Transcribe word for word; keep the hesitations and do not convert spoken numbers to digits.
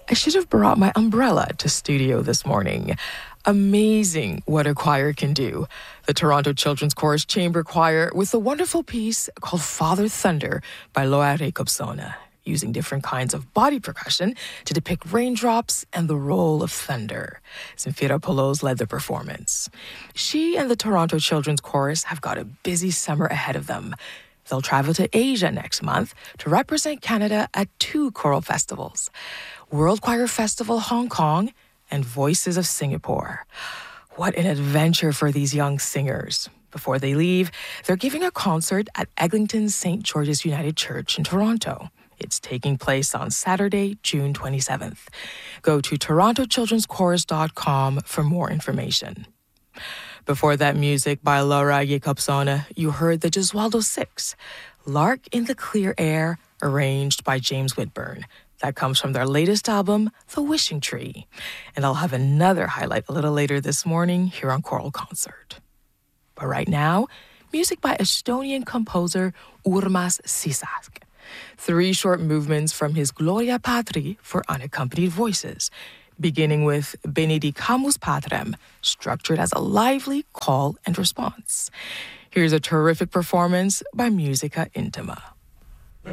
I should have brought my umbrella to studio this morning. Amazing what a choir can do. The Toronto Children's Chorus Chamber Choir with a wonderful piece called Father Thunder by Loa Jacobsona, using different kinds of body percussion to depict raindrops and the roll of thunder. Zinfira Polos led the performance. She and the Toronto Children's Chorus have got a busy summer ahead of them. They'll travel to Asia next month to represent Canada at two choral festivals, World Choir Festival Hong Kong and Voices of Singapore. What an adventure for these young singers. Before they leave, they're giving a concert at Eglinton's Saint George's United Church in Toronto. It's taking place on Saturday, June twenty-seventh. Go to toronto children's chorus dot com for more information. Before that music by Laura Jacobsona, you heard the Gesualdo Six, Lark in the Clear Air, arranged by James Whitburn. That comes from their latest album, The Wishing Tree. And I'll have another highlight a little later this morning here on Choral Concert. But right now, music by Estonian composer Urmas Sisak. Three short movements from his Gloria Patri for unaccompanied voices, beginning with Benedicamus Patrem, structured as a lively call and response. Here's a terrific performance by Musica Intima.